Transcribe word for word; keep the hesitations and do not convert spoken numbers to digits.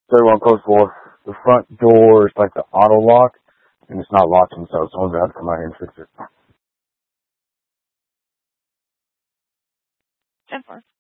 thirty-one code four. The front door is like the auto lock, and it's not locked themselves. Someone's gonna have to come out here and fix it. ten four.